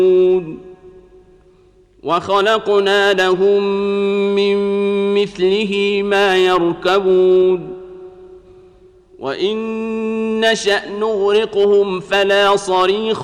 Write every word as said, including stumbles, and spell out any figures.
وخلقنا لهم من مثله ما يركبون وإن نشأ نغرقهم فلا صريخ